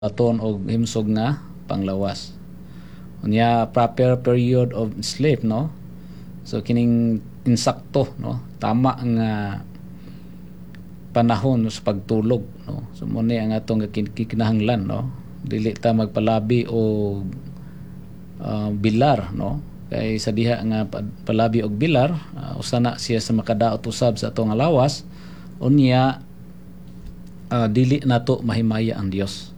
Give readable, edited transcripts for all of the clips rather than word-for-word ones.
aton og himsog nga panglawas. Unya proper period of sleep, no? So kining insakto, no? Tama nga panahon sa pagtulog, no? So mo ni ang atong kinahanglan, no? Dili ta magpalabi o bilar, no? Kay sa diha nga palabi og bilar, usana siya sa makadaot usab sa atong lawas, unya dili nato mahimaya ang Dios.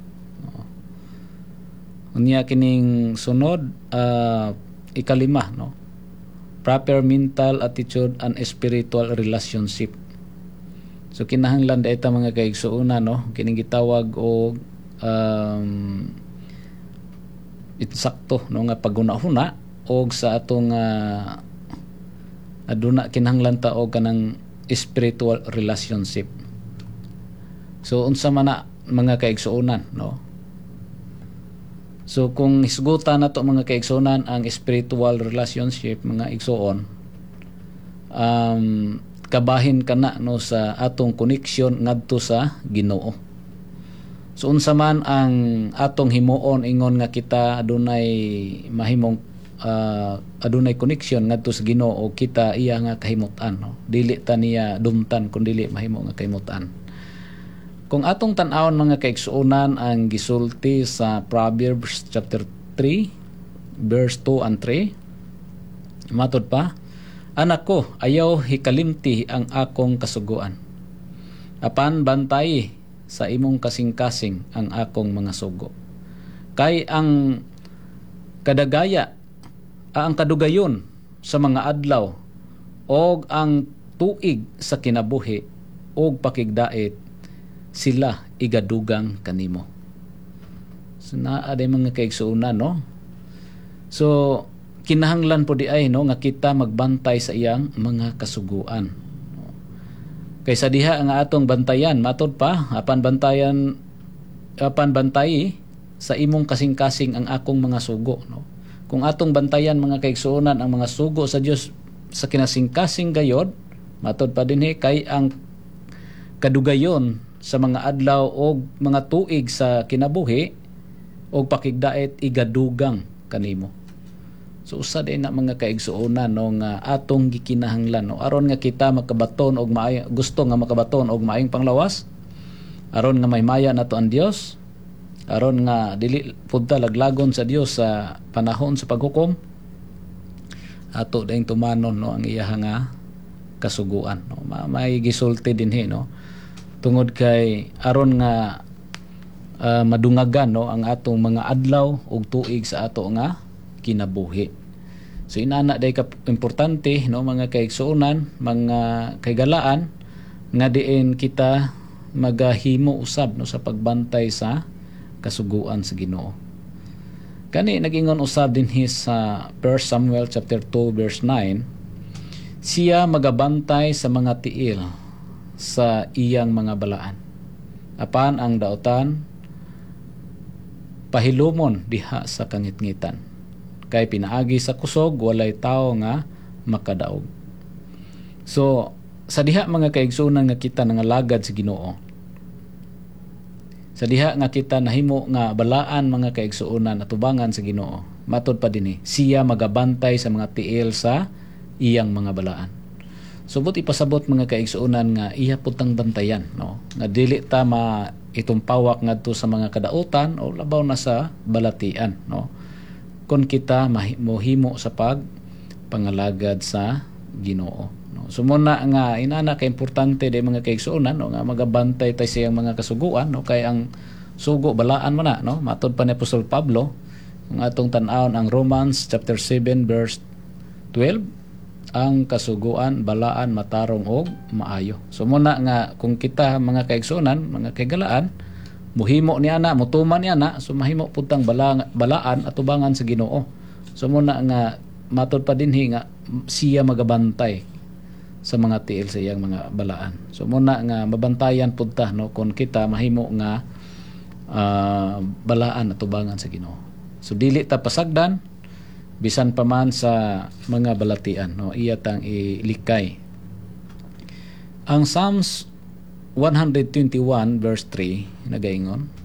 Unya kining sunod, ikalima, no? Proper mental attitude and spiritual relationship. So kinahanglan dayta mga kaigsuuna, no? Kining gitawag og insakto, no, nga paghuna-huna og sa atong aduna kinahanglan ta og kanang spiritual relationship. So unsa man na mga kaigsuonan, no? So kung isgutan nato mga kaigsuonan ang spiritual relationship, mga igsuon, kabahin kana, no, sa atong connection ngadto sa Ginoo. So unsa man ang atong himuon ingon nga kita adunay mahimong adunay connection ngadto sa Ginoo, kita iya nga kahimutan, no? Dili ta niya dumtan kun dili mahimo nga kahimutan. Kung atong tan-awon mga kaigsuonan ang gisulti sa Proverbs chapter 3 verse 2 and 3, matod pa, anak ko, ayaw hikalimti ang akong kasuguan, apan bantay sa imong kasing-kasing ang akong mga sugo. Kay ang kadagaya, ang kadugayon sa mga adlaw og ang tuig sa kinabuhi og pakigdait, sila igadugang kanimo. So naa day mga kaigsuonan, no? So kinahanglan po di ay, no, nga kita magbantay sa iyang mga kasuguan. Kay sa diha nga atong bantayan, matod pa, apan bantay sa imong kasing-kasing ang akong mga sugo, no? Kung atong bantayan mga kaigsuonan ang mga sugo sa Dios sa kinasing-kasing gayod, matod pa dinhi kay ang kadugayon sa mga adlaw o mga tuig sa kinabuhi o pakigdait igadugang kanimo. So usa din na mga kaigsuonan, no, nga atong gikinahanglan, no, aron nga kita makabaton og gusto nga makabaton og maayong panglawas, aron nga maymaya nato ang Dios, aron nga dili pudta laglagon sa Dios sa panahon sa paghukom, ato ding tumanon, no, ang iya nga kasuguan, no? May gisulti dinhi, no, tungod kay aron nga madungagan, no, ang atong mga adlaw ug tuig sa ato nga kinabuhi. So inana day ka importante, no, mga kaigsuonan, mga kaigalaan nga diin kita magahimo usab, no, sa pagbantay sa kasuguan sa Ginoo. Kani nagingon usab dinhi sa 1 Samuel chapter 2 verse 9, siya magabantay sa mga tiil sa iyang mga balaan, apan ang daotan pahilumon diha sa kangitngitan, kay pinaagi sa kusog walay tawo nga makadaog. So sa diha mga kaigsuonan nga kita nangalagad sa Ginoo, sa diha nga kita nahimo nga balaan mga kaigsuonan atubangan sa Ginoo, matod pa dinhi siya magabantay sa mga tiil sa iyang mga balaan. Subot ipasabot mga kaigsuonan nga iya putang bantayan, no, nga dili ta itumpawak ngadto sa mga kadautan o labaw na sa balatian, no, kun kita mohimo sa pangalagad sa Ginoo, no. So muna nga inana ka importante day mga kaigsuonan, no, nga magabantay tay siyang mga kasuguan, no, kay ang sugo balaan man na, no, matod pa ni Apostol Pablo ang atong tan-awon ang Romans chapter 7 verse 12, ang kasuguan balaan matarong og maayo. So muna nga kung kita mga kaigsuonan, mga kaigalaan, muhimo ni ana, mutuman ni ana, so mahimo putang balaan atubangan sa Ginoo. So muna nga matod pa dinhi nga siya magabantay sa mga tiil sa iyang mga balaan. So muna nga mabantayan pud ta, no, kung kita mahimo nga balaan atubangan sa Ginoo. So dili ta pasagdan bisan pa man sa mga balatian, no, iya tang ilikay. Ang Psalms 121 verse 3 nagaingon,